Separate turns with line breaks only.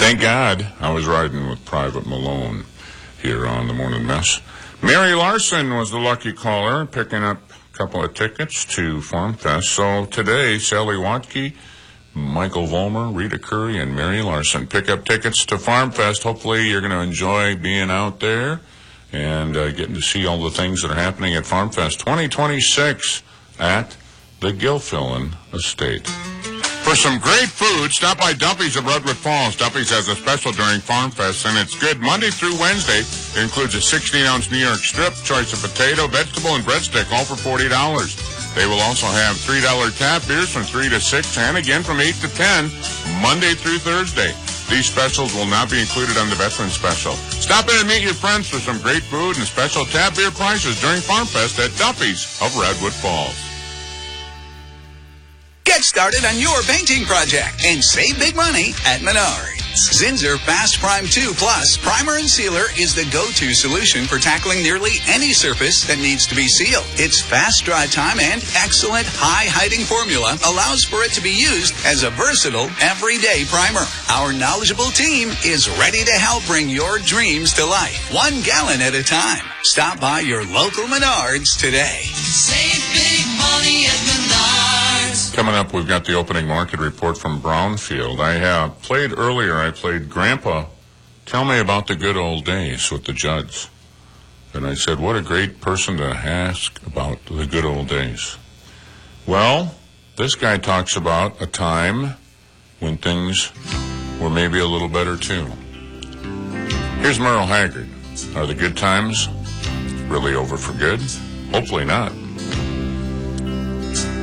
Thank God I was riding with Private Malone here on the Morning Mess. Mary Larson was the lucky caller, picking up a couple of tickets to Farm Fest. So today, Sally Watke, Michael Vollmer, Rita Curry, and Mary Larson pick up tickets to Farm Fest. Hopefully you're going to enjoy being out there and getting to see all the things that are happening at Farm Fest 2026 at the Gilfillan Estate. For some great food, stop by Dumpy's of Redwood Falls. Dumpy's has a special during Farm Fest, and it's good Monday through Wednesday. It includes a 16-ounce New York strip, choice of potato, vegetable, and breadstick, all for $40. They will also have $3 tap beers from 3 to 6, and again from 8 to 10, Monday through Thursday. These specials will not be included on the Veteran Special. Stop in and meet your friends for some great food and special tap beer prices during Farm Fest at Dumpy's of Redwood Falls.
Get started on your painting project and save big money at Menards. Zinsser Fast Prime 2 Plus Primer and Sealer is the go-to solution for tackling nearly any surface that needs to be sealed. Its fast dry time and excellent high-hiding formula allows for it to be used as a versatile, everyday primer. Our knowledgeable team is ready to help bring your dreams to life, 1 gallon at a time. Stop by your local Menards today.
Save big money at Menards.
Coming up, we've got the opening market report from Brownfield. I played Grandpa, Tell Me About the Good Old Days with the Judds. And I said, what a great person to ask about the good old days. Well, this guy talks about a time when things were maybe a little better too. Here's Merle Haggard. Are the good times really over for good? Hopefully not.